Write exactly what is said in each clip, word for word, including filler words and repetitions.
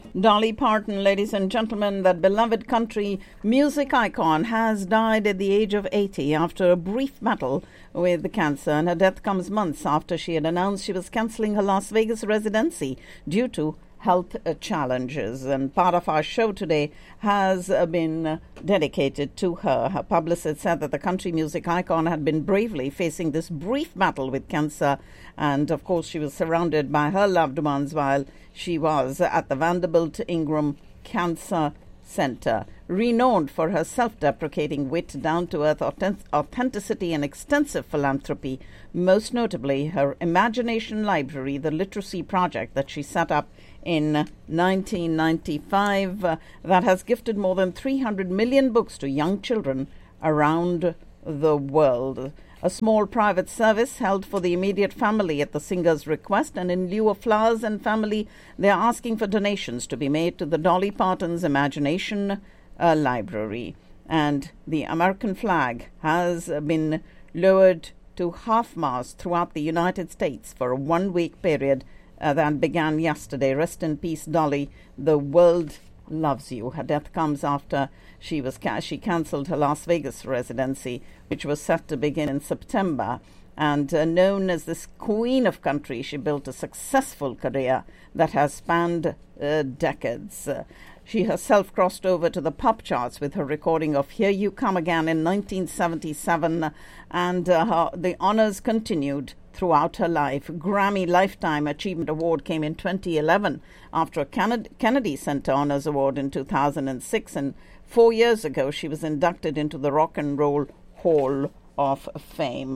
Dolly Parton, ladies and gentlemen, that beloved country music icon, has died at the age of eighty after a brief battle with cancer, and her death comes months after she had announced she was cancelling her Las Vegas residency due to health uh, challenges. And part of our show today has uh, been uh, dedicated to her. Her publicist said that the country music icon had been bravely facing this brief battle with cancer, and of course she was surrounded by her loved ones while she was at the Vanderbilt Ingram Cancer Center. Renowned for her self-deprecating wit, down-to-earth authentic- authenticity and extensive philanthropy, most notably her Imagination Library, the literacy project that she set up in nineteen ninety-five, uh, that has gifted more than three hundred million books to young children around the world. A small private service held for the immediate family at the singer's request, and in lieu of flowers and family, they are asking for donations to be made to the Dolly Parton's Imagination uh, Library. And the American flag has been lowered to half-mast throughout the United States for a one-week period uh, that began yesterday. Rest in peace, Dolly. The world loves you. Her death comes after she was ca- she cancelled her Las Vegas residency, which was set to begin in September. And uh, known as this queen of country, she built a successful career that has spanned uh, decades. Uh, she herself crossed over to the pop charts with her recording of Here You Come Again in nineteen seventy-seven, and uh, her, the honors continued throughout her life. Grammy Lifetime Achievement Award came in twenty eleven after a Kennedy Center Honors Award in two thousand six, and four years ago she was inducted into the Rock and Roll Hall of Fame.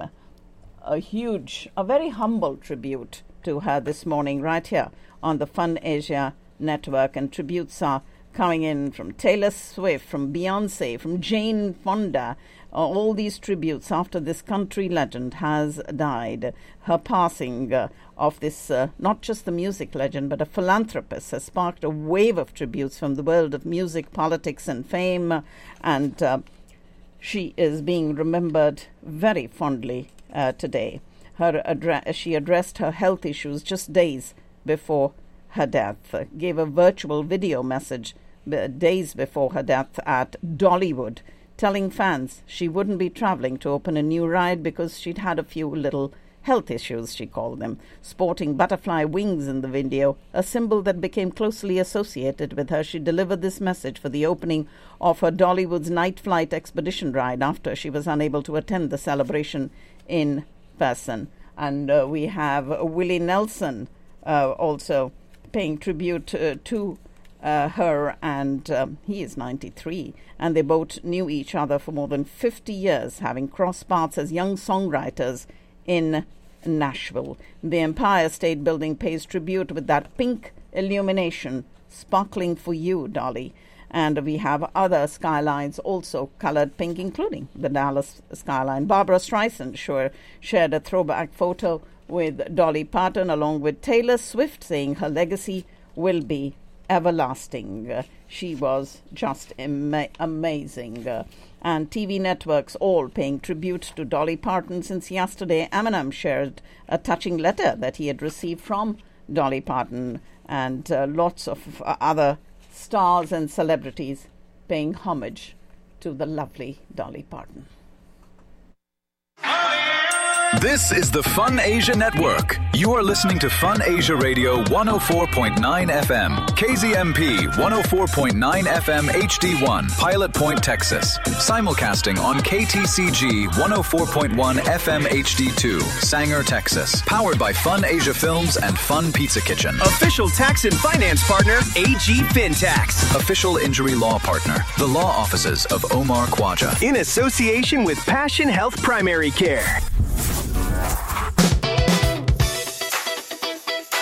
A huge, a very humble tribute to her this morning right here on the Fun Asia Network, and tributes are coming in from Taylor Swift, from Beyonce, from Jane Fonda. Uh, all these tributes after this country legend has died. Her passing uh, of this, uh, not just the music legend, but a philanthropist, has sparked a wave of tributes from the world of music, politics, and fame. And uh, she is being remembered very fondly uh, today. Her address, she addressed her health issues just days before her death, uh, gave a virtual video message uh, days before her death at Dollywood, telling fans she wouldn't be traveling to open a new ride because she'd had a few little health issues, she called them. Sporting butterfly wings in the video, a symbol that became closely associated with her, she delivered this message for the opening of her Dollywood's Night Flight expedition ride after she was unable to attend the celebration in person. And uh, we have Willie Nelson uh, also paying tribute uh, to Uh, her, and um, he is ninety-three, and they both knew each other for more than fifty years, having crossed paths as young songwriters in Nashville. The Empire State Building pays tribute with that pink illumination, sparkling for you, Dolly. And we have other skylines also colored pink, including the Dallas skyline. Barbara Streisand sure shared a throwback photo with Dolly Parton along with Taylor Swift, saying her legacy will be everlasting. Uh, she was just ama- amazing. Uh, and T V networks all paying tribute to Dolly Parton. Since yesterday, Eminem shared a touching letter that he had received from Dolly Parton, and uh, lots of uh, other stars and celebrities paying homage to the lovely Dolly Parton. This is the Fun Asia Network. You are listening to Fun Asia Radio one oh four point nine F M, K Z M P one oh four point nine F M H D one, Pilot Point, Texas. Simulcasting on K T C G one oh four point one F M H D two, Sanger, Texas. Powered by Fun Asia Films and Fun Pizza Kitchen. Official tax and finance partner, A G FinTax. Official injury law partner, the law offices of Omar Khwaja. In association with Passion Health Primary Care.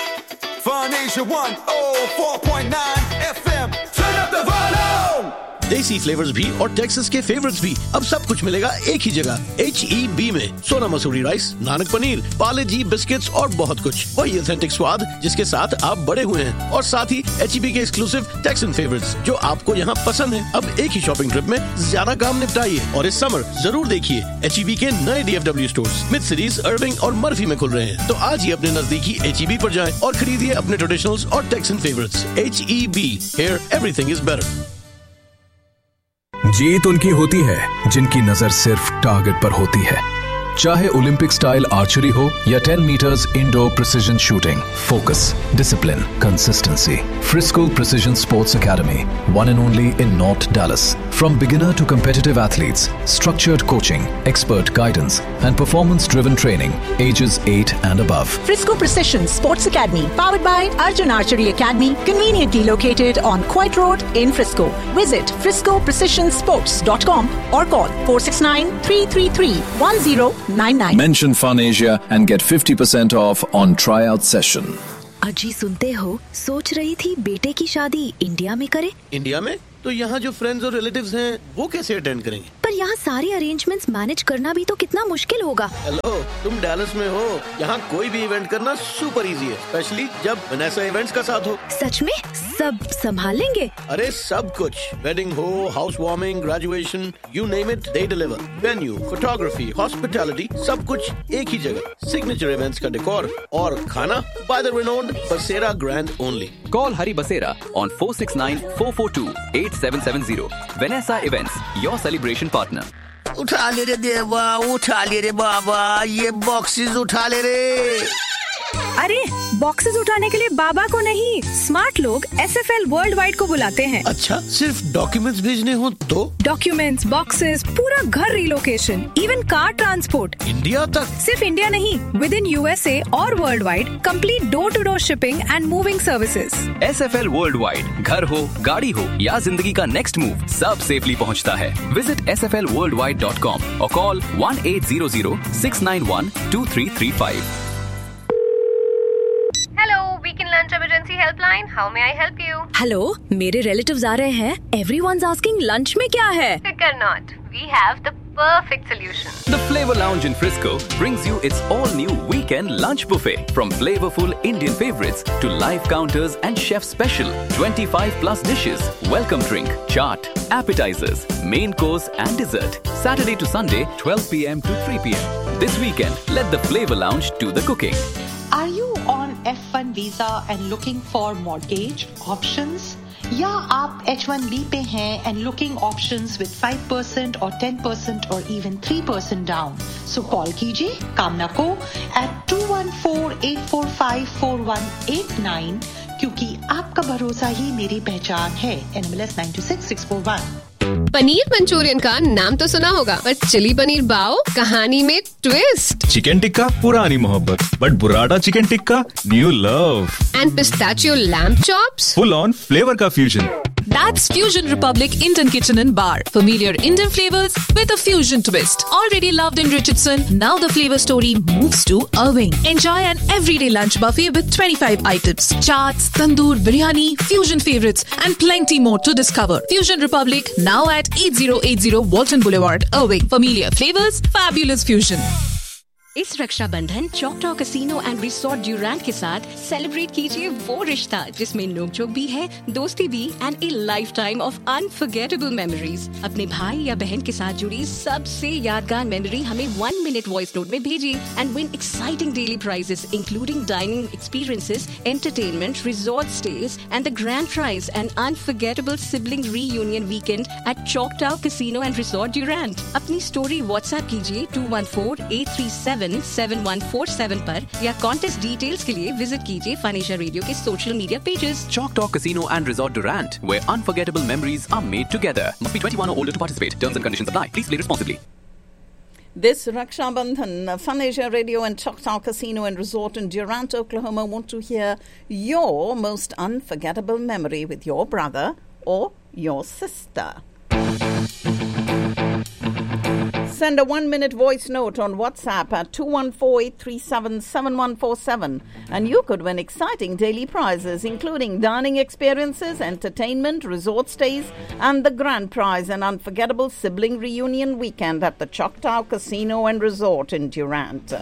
Fun Asia one oh four point nine F M. Turn up the volume. देसी flavours भी और Texas के favourites भी, अब सब कुछ मिलेगा एक ही जगह। एच ई बी में सोना मसूरी राइस, नानक पनीर, पार्ले जी बिस्किट्स और बहुत कुछ। वही ऑथेंटिक स्वाद जिसके साथ आप बड़े हुए हैं, और साथ ही एच ई बी के एक्सक्लूसिव टेक्सन फेवरेट्स जो आपको यहाँ पसंद है। अब एक ही शॉपिंग ट्रिप में ज्यादा काम निपटाइए, और इस समर जरूर देखिए एच ई बी के नए D F W stores mid cities, अर्विंग और मर्फी में खुल रहे हैं। तो आज ही अपने नजदीकी एच ई बी पर जाएं और खरीदिए अपने ट्रेडिशनल्स और taxon favourites. H E B, here everything is better. जीत उनकी होती है जिनकी नजर सिर्फ टारगेट पर होती है, चाहे ओलंपिक स्टाइल आर्चरी हो या ten metres indoor precision shooting. Focus, discipline, consistency. Frisco Precision Sports Academy, one and only in North Dallas. From beginner to competitive athletes, structured coaching, expert guidance, and performance-driven training, ages eight and above. Frisco Precision Sports Academy, powered by Arjun Archery Academy, conveniently located on Coit Road in Frisco. Visit frisco precision sports dot com or call four six nine, three three three, one zero nine nine. Mention Fun Asia and get fifty percent off on tryout session. अजी सुनते हो, सोच रही थी बेटे की शादी India में करे। इंडिया में? तो यहाँ जो फ्रेंड्स और रिलेटिव्स हैं वो कैसे अटेंड करेंगे? पर यहाँ सारे अरेंजमेंट्स मैनेज करना भी तो कितना मुश्किल होगा। हेलो, तुम डैलस में हो, यहाँ कोई भी इवेंट करना सुपर इजी है, स्पेशली जब वनेसा इवेंट्स का साथ हो। सच में सब संभाल लेंगे? अरे सब कुछ, वेडिंग हो, house warming, graduation, you name it, they deliver. Venue, photography, hospitality, सब कुछ एक ही जगह। सिग्नेचर इवेंट्स का डेकोर और खाना बाय द रिनोन्ड बसेरा grand only. Call Hari Basera on four six nine, four four two, eight seven seven zero. Vanessa Events, your celebration partner. उठा ले रे देवा, उठा ले रे बाबा, ये बॉक्सेस उठा ले रे। अरे बॉक्सेस उठाने के लिए बाबा को नहीं, स्मार्ट लोग S F L world wide को बुलाते हैं। अच्छा, सिर्फ डॉक्यूमेंट्स भेजने हो तो? डॉक्यूमेंट्स, बॉक्सेस, पूरा घर relocation, even car transport India तक? सिर्फ इंडिया नहीं, with in U S A और world wide, complete door to door shipping and moving services. S F L world wide, घर हो, गाड़ी हो या जिंदगी का नेक्स्ट मूव, सब सेफली पहुंचता है। Visit S F L world wide dot com और call one eight zero zero, six nine one, two three three five. Lunch emergency helpline. How may I help you? Hello, मेरे relatives आ रहे हैं। Everyone's asking lunch में क्या है? Fear not. We have the perfect solution. The Flavor Lounge in Frisco brings you its all-new weekend lunch buffet. From flavorful Indian favorites to live counters and chef special twenty-five plus dishes, welcome drink, chaat, appetizers, main course and dessert. Saturday to Sunday, twelve p m to three p m. This weekend, let the Flavor Lounge do the cooking. Are you on F one visa and looking for mortgage options? या आप H one B पे हैं and looking options with five percent or ten percent or even three percent down? So call कीजिए कामना को at two one four, eight four five, four one eight nine, क्योंकि आपका भरोसा ही मेरी पहचान है। N M L S nine two six six four one. Paneer Manchurian का नाम तो सुना होगा, पर चिली पनीर बाओ, कहानी में ट्विस्ट। चिकन टिक्का पुरानी मोहब्बत, but बुराडा chicken tikka new love. And pistachio lamb chops, full on flavour का fusion. That's Fusion Republic Indian Kitchen and Bar. Familiar Indian flavors with a fusion twist. Already loved in Richardson, now the flavor story moves to Irving. Enjoy an everyday lunch buffet with twenty-five items. Chaats, tandoor, biryani, fusion favorites and plenty more to discover. Fusion Republic now at eighty eighty Walton Boulevard, Irving. Familiar flavors, fabulous fusion. इस Rakshabandhan चॉकटॉ casino and resort ड्यूरैंट के साथ celebrate कीजिए वो रिश्ता जिसमें नोक-झोंक भी है, दोस्ती भी and A life time of unforgettable memories. अपने भाई या बहन के साथ जुड़ी सबसे यादगार मेमोरी हमें वन मिनट वॉइस नोट में भेजिए and win exciting daily prices including dining experiences, entertainment, resort stage and the grand prize and unforgettable sibling reunion weekend at चॉकटॉ casino and resort ड्यूरैंट। अपनी स्टोरी व्हाट्सएप कीजिए two one four, eight three seven, seven one four seven पर या contest details के लिए visit कीजिए fun Asia radio के social media pages. Choctaw Casino and Resort Durant, where unforgettable memories are made together. Must be twenty-one or older to participate. Terms and conditions apply. Please play responsibly. This Raksha Bandhan, Fun Asia Radio and Choctaw Casino and Resort in Durant, Oklahoma want to hear your most unforgettable memory with your brother or your sister. Send a one-minute voice note on WhatsApp at two one four, eight three seven, seven one four seven and you could win exciting daily prizes including dining experiences, entertainment, resort stays and the grand prize, an unforgettable sibling reunion weekend at the Choctaw Casino and Resort in Durant.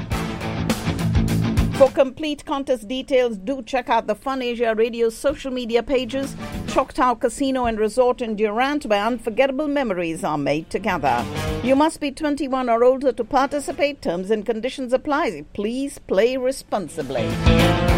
For complete contest details, do check out the Fun Asia Radio social media pages. Choctaw Casino and Resort in Durant, where unforgettable memories are made together. You must be twenty-one or older to participate. Terms and conditions apply. Please play responsibly.